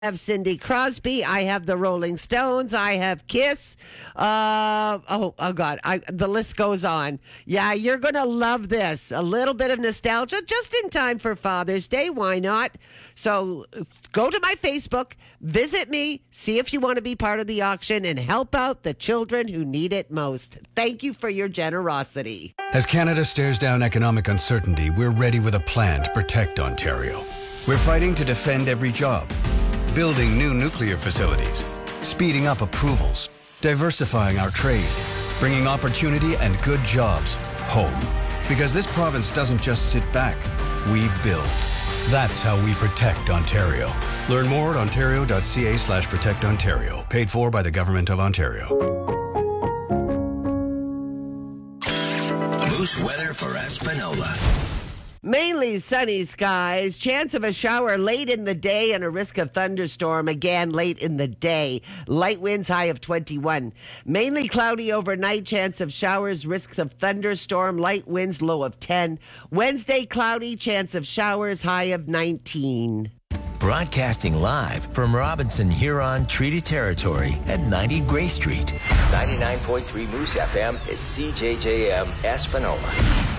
have Cindy Crosby. I have the Rolling Stones. I have Kiss. Oh God. The list goes on. Yeah, you're going to love this. A little bit of nostalgia just in time for Father's Day. Why not? So go to my Facebook, visit me, see if you want to be part of the auction and help out the children who need it most. Thank you for your generosity. As Canada stares down economic uncertainty, we're ready with a plan to protect Ontario. We're fighting to defend every job, building new nuclear facilities, speeding up approvals, diversifying our trade, bringing opportunity and good jobs home. Because this province doesn't just sit back, we build. That's how we protect Ontario. Learn more at ontario.ca/protectontario. Paid for by the Government of Ontario. Moose weather for Espanola. Mainly sunny skies, chance of a shower late in the day and a risk of thunderstorm again late in the day. Light winds high of 21. Mainly cloudy overnight, chance of showers, risk of thunderstorm, light winds low of 10. Wednesday cloudy, chance of showers high of 19. Broadcasting live from Robinson Huron Treaty Territory at 90 Gray Street. 99.3 Moose FM is CJJM Espanola.